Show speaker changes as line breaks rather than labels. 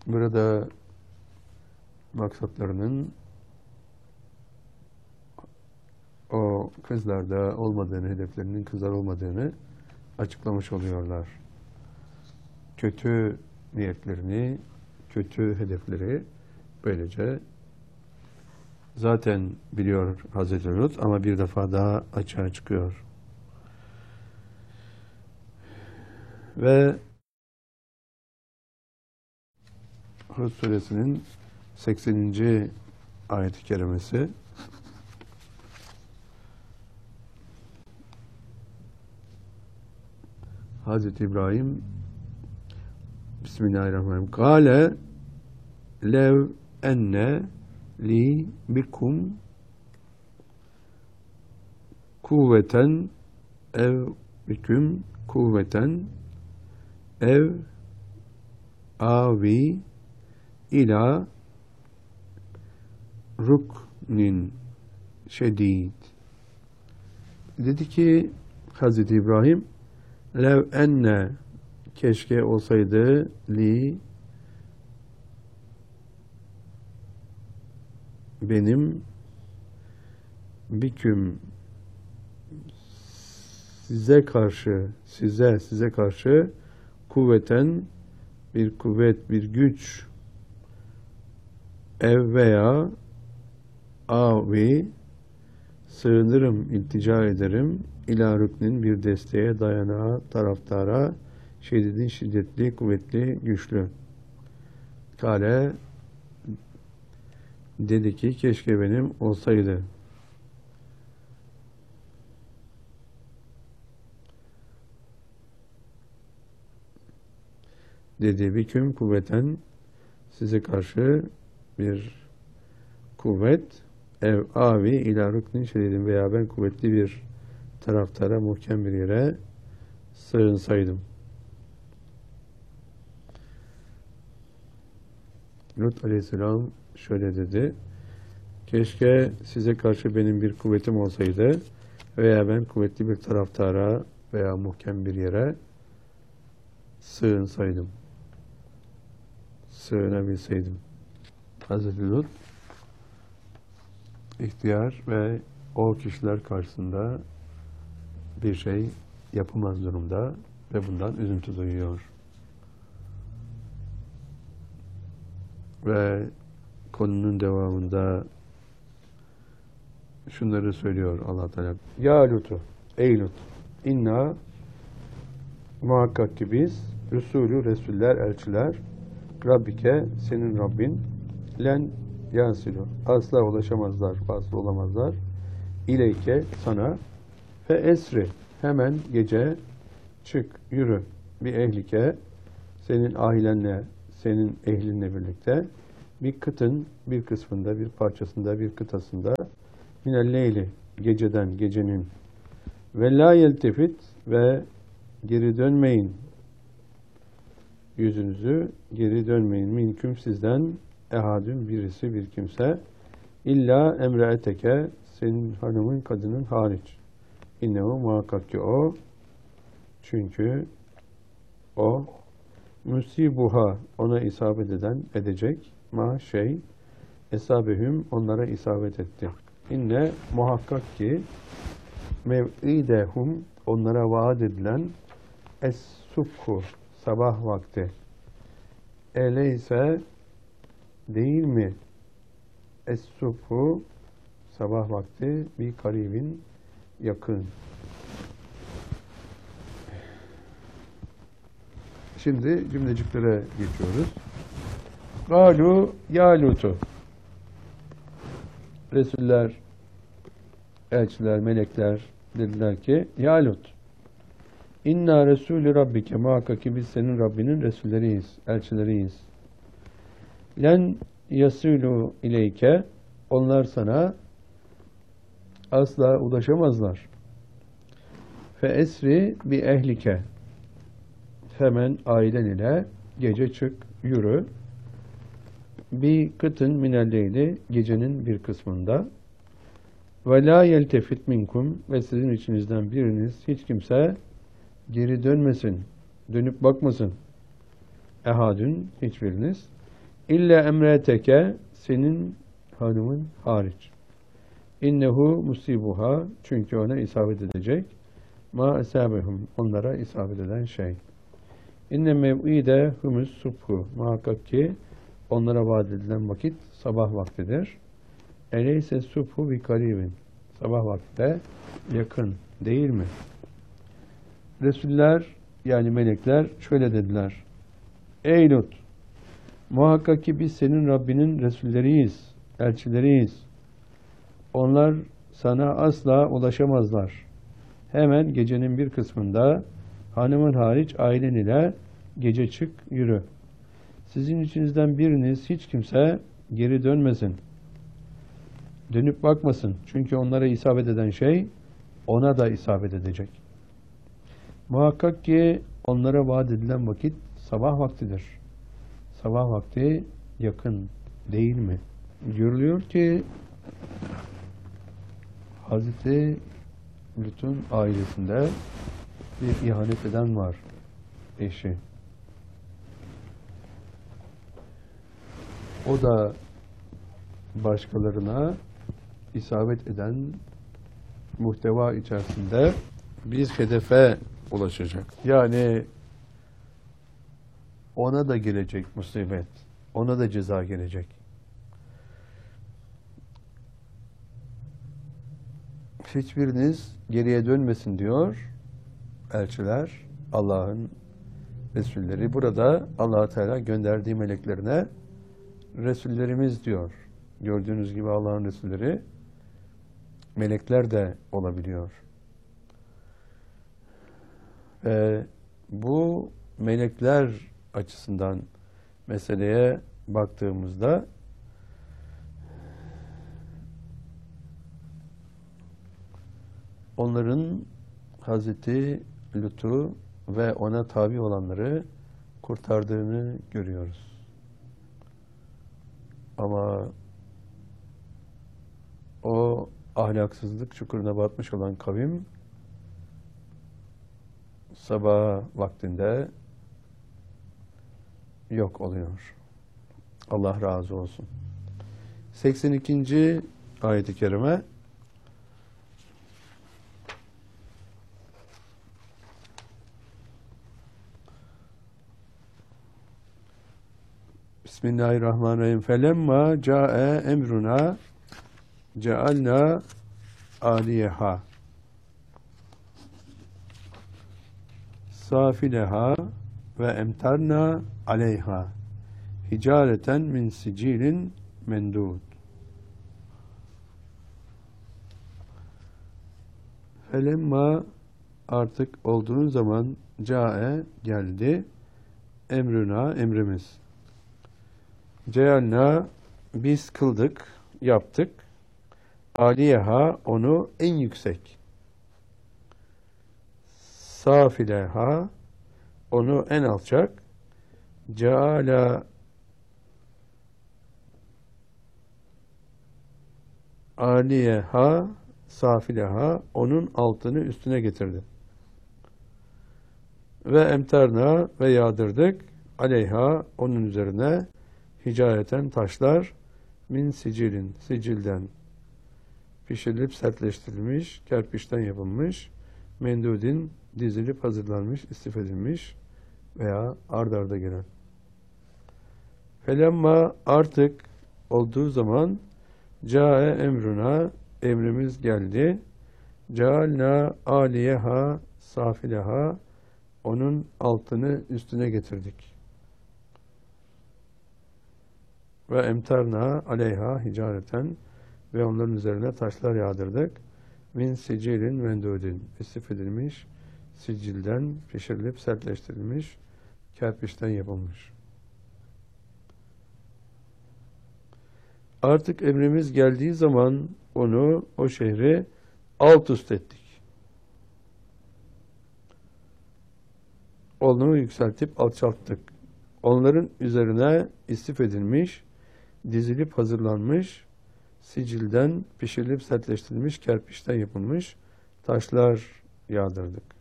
Burada maksatlarının o kızlarda olmadığını, hedeflerinin kızlar olmadığını açıklamış oluyorlar. Kötü niyetlerini, kötü hedefleri böylece zaten biliyor Hazreti Lut ama bir defa daha açığa çıkıyor. Ve Hud suresinin 80. ayet-i kerimesi Hazreti İbrahim Bismillahirrahmanirrahim. Kâle lev enne li bikum kuvveten ev biküm kuvveten ev avi ila ruknin şedid. Dedi ki Hazreti İbrahim, lev enne, keşke olsaydı, li, benim, biküm, size karşı kuvveten, bir kuvvet, bir güç, ev veya avi, sığınırım, iltica ederim, ila rüknin, bir desteğe, dayanağa, taraftara, şiddetli, şiddetli, kuvvetli, güçlü. Kale dedi ki keşke benim olsaydı. Dedi biküm kuvveten, size karşı bir kuvvet, ev avi ila rüknin şedidin, veya ben kuvvetli bir taraftara, muhkem bir yere sığınsaydım. Lut aleyhisselam şöyle dedi: keşke size karşı benim bir kuvvetim olsaydı veya ben kuvvetli bir taraftara veya muhkem bir yere sığınsaydım, sığınabilseydim. Hazreti Lut ihtiyar ve o kişiler karşısında bir şey yapamaz durumda ve bundan üzüntü duyuyor. Ve konunun devamında şunları söylüyor Allah Teala: Ya Lut'u, ey Lut, inna, muhakkak ki biz, Resuller, elçiler, Rabbike, senin Rabbin, len yasilu, asla ulaşamazlar, vasıl olamazlar, ileyke, sana, fe esri, hemen gece çık, yürü, bir ehlike, senin ailenle, senin ehlinle birlikte, bir kıtın, bir kısmında, bir parçasında, bir kıtasında, minelleyli, geceden, gecenin, ve la yeltefit, ve geri dönmeyin, yüzünüzü geri dönmeyin, minküm, sizden, ehadün, birisi, bir kimse, illa emreeteke, senin hanımın, kadının hariç. İnnehu, muhakkak ki o, çünkü o, musibuha, ona isabet edecek, ma şey, esabehüm, onlara isabet etti. İnne, muhakkak ki, mev'idehum, onlara vaat edilen, es-subhu, sabah vakti. Eleyse, değil mi? Es-subhu, sabah vakti, bir karibin, yakın. Şimdi cümleciklere geçiyoruz. Galu ya Lut'u. Resuller, elçiler, melekler dediler ki ya Lut, inna Resulü Rabbike, muhakkak ki biz senin Rabbinin Resulleriyiz, elçileriyiz. Len yasulu ileyke, onlar sana asla ulaşamazlar. Fe esri bi ehlike, hemen ailen ile gece çık, yürü. Bir kıtın minelleyli, gecenin bir kısmında. Ve la yeltefit minkum, ve sizin içinizden biriniz, hiç kimse geri dönmesin, dönüp bakmasın. Ehadün, hiçbiriniz. İlla emreteke, senin hanımın hariç. İnnehu musibuha, çünkü ona isabet edecek. Ma esabehum, onlara isabet eden şey. İnne mev'ide humus subhu, muhakkak ki onlara vaat edilen vakit sabah vaktidir. Eleyse subhu bi karibin, sabah vakti de yakın değil mi? Resuller, yani melekler şöyle dediler: Ey Lut, muhakkak ki biz senin Rabbinin Resulleriyiz, elçileriyiz. Onlar sana asla ulaşamazlar. Hemen gecenin bir kısmında hanımın hariç ailen ile gece çık yürü. Sizin içinizden biriniz hiç kimse geri dönmesin. Dönüp bakmasın. Çünkü onlara isabet eden şey ona da isabet edecek. Muhakkak ki onlara vaat edilen vakit sabah vaktidir. Sabah vakti yakın değil mi? Görülüyor ki Hazreti Lut'un ailesinde bir ihanet eden var, eşi. O da başkalarına isabet eden muhteva içerisinde bir hedefe ulaşacak. Yani ona da gelecek musibet, ona da ceza gelecek. Hiçbiriniz geriye dönmesin diyor elçiler, Allah'ın Resulleri. Burada Allah Teala gönderdiği meleklerine Resullerimiz diyor. Gördüğünüz gibi Allah'ın Resulleri melekler de olabiliyor. Bu melekler açısından meseleye baktığımızda onların Hazreti Lut'u ve ona tabi olanları kurtardığını görüyoruz. Ama o ahlaksızlık çukuruna batmış olan kavim sabah vaktinde yok oluyor. Allah razı olsun. 82. ayet-i kerime. Bismillahirrahmanirrahim. Felemma ca'e emruna cealna aliyeha safileha ve emtarna aleyha hicareten min sicilin mendud. Felemma, artık olduğun zaman, ca'e, geldi, emruna, emrimiz. Cealna, biz kıldık, yaptık. Aliyeha, onu en yüksek. Safileha, onu en alçak. Ceala aliyeha safileha, onun altını üstüne getirdi. Ve emterna, ve yağdırdık, aleyha, onun üzerine, hicareten, taşlar, min sicilin, sicilden, pişirilip sertleştirilmiş, kerpiçten yapılmış, mendudin, dizilip hazırlanmış, istif edilmiş veya ard arda gelen. Felemma, artık olduğu zaman, cae emruna, emrimiz geldi. Cealna aliyeha safileha, onun altını üstüne getirdik. Ve emtarna aleyha hicareten, ve onların üzerine taşlar yağdırdık. Min sicilin mendudin, istif edilmiş, sicilden pişirilip sertleştirilmiş, kerpiçten yapılmış. Artık emrimiz geldiği zaman onu, o şehri alt üst ettik. Onu yükseltip alçalttık. Onların üzerine istif edilmiş, dizilip hazırlanmış, sicilden pişirilip sertleştirilmiş, kerpiçten yapılmış taşlar yağdırdık.